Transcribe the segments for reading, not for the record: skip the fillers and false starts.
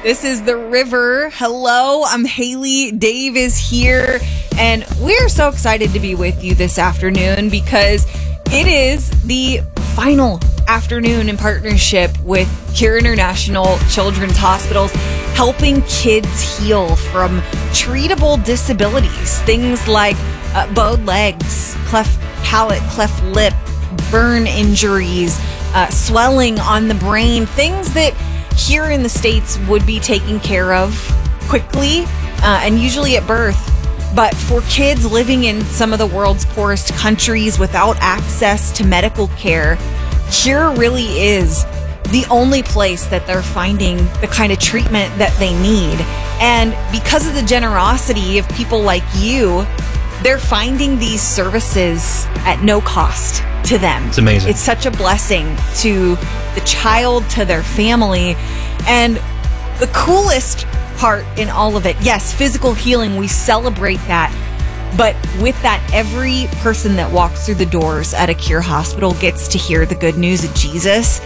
This is The River. Hello, I'm Haley. Dave is here. And we're so excited to be with you this afternoon because it is the final afternoon in partnership with Cure International Children's Hospitals, helping kids heal from treatable disabilities. Things like bowed legs, cleft palate, cleft lip, burn injuries, swelling on the brain, things that here in the States would be taken care of quickly and usually at birth. But for kids living in some of the world's poorest countries without access to medical care, Cure really is the only place that they're finding the kind of treatment that they need. And because of the generosity of people like you, they're finding these services at no cost to them. It's amazing. It's such a blessing to the child, to their family. And the coolest part in all of it, yes, physical healing, we celebrate that. But with that, every person that walks through the doors at a Cure hospital gets to hear the good news of Jesus.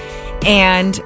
And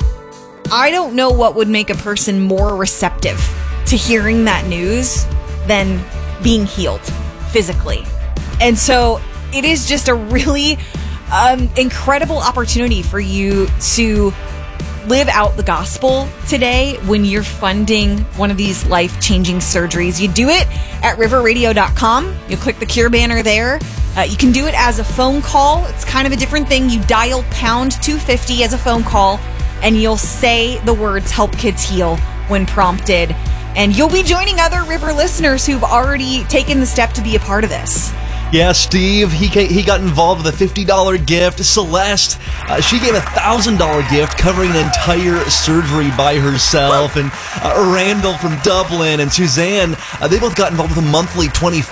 I don't know what would make a person more receptive to hearing that news than being healed physically. And so it is just a really incredible opportunity for you to live out the gospel today when you're funding one of these life-changing surgeries. You do it at riverradio.com. You'll click the Cure banner there. You can do it as a phone call. It's kind of a different thing. You dial pound 250 as a phone call, and you'll say the words "Help Kids Heal" when prompted. And you'll be joining other River listeners who've already taken the step to be a part of this. Yeah, Steve, he got involved with a $50 gift. Celeste, she gave a $1,000 gift covering an entire surgery by herself. And Randall from Dublin and Suzanne, they both got involved with a monthly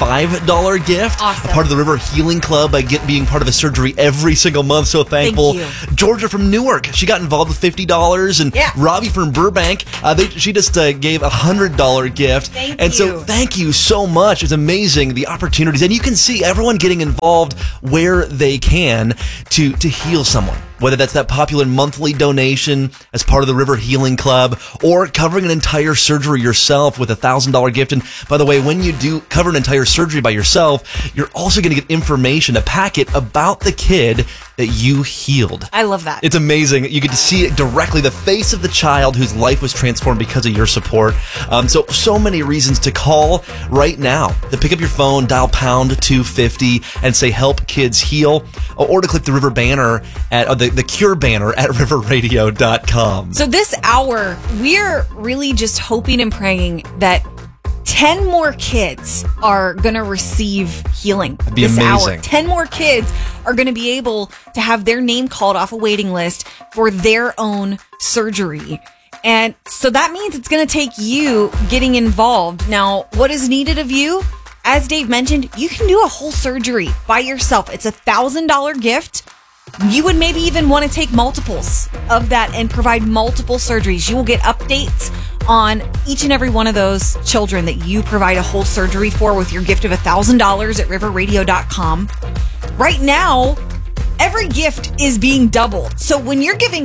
$25 gift. Awesome. A part of the River Healing Club by being part of a surgery every single month. So thankful. Thank you. Georgia from Newark, she got involved with $50. And yeah. Robbie from Burbank, she just gave a $100 gift. Thank and you. So thank you so much. It's amazing, the opportunities. And you can see everyone getting involved where they can to heal someone. Whether that's that popular monthly donation as part of the River Healing Club or covering an entire surgery yourself with a $1,000 gift. And by the way, when you do cover an entire surgery by yourself, you're also going to get information, a packet about the kid that you healed. I love that. It's amazing. You get to see it directly, the face of the child whose life was transformed because of your support. So many reasons to call right now. To pick up your phone, dial pound 250 and say "Help Kids Heal," or to click the River banner at the Cure banner at riverradio.com. So this hour, we're really just hoping and praying that 10 more kids are going to receive healing. That'd be this amazing. hour. 10 more kids are going to be able to have their name called off a waiting list for their own surgery. And so that means it's going to take you getting involved. Now, what is needed of you? As Dave mentioned, you can do a whole surgery by yourself. It's a $1,000 gift. You would maybe even want to take multiples of that and provide multiple surgeries. You will get updates on each and every one of those children that you provide a whole surgery for with your gift of $1,000 at riverradio.com. Right now, every gift is being doubled. So when you're giving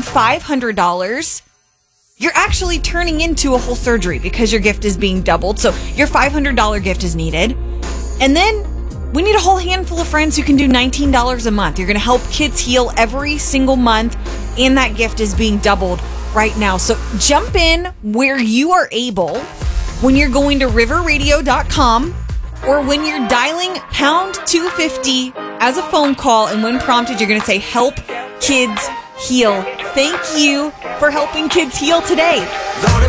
$500, you're actually turning into a whole surgery because your gift is being doubled. So your $500 gift is needed. And then we need a whole handful of friends who can do $19 a month. You're going to help kids heal every single month, and that gift is being doubled right now. So jump in where you are able when you're going to riverradio.com or when you're dialing pound 250 as a phone call, and when prompted, you're going to say "Help Kids Heal." Thank you for helping kids heal today.